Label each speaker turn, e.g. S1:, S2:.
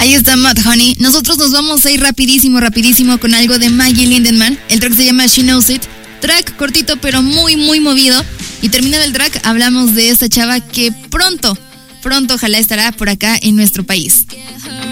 S1: Ahí está Mudhoney. Nosotros nos vamos a ir rapidísimo con algo de Maggie Lindenmann. El track se llama She Knows It. Track cortito pero muy movido. Y terminado el track, hablamos de esta chava que pronto ojalá estará por acá en nuestro país.